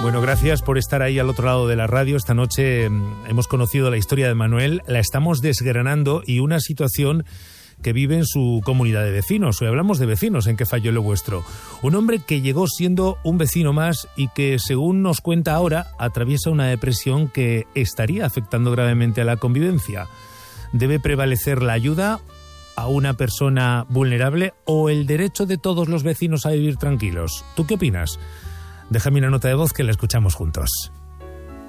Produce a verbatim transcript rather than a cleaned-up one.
Bueno, gracias por estar ahí al otro lado de la radio. Esta noche hemos conocido la historia de Manuel, la estamos desgranando y una situación que vive en su comunidad de vecinos. Hoy hablamos de vecinos, ¿en qué falló lo vuestro? Un hombre que llegó siendo un vecino más y que, según nos cuenta ahora, atraviesa una depresión que estaría afectando gravemente a la convivencia. ¿Debe prevalecer la ayuda a una persona vulnerable o el derecho de todos los vecinos a vivir tranquilos? ¿Tú qué opinas? Déjame una nota de voz que la escuchamos juntos.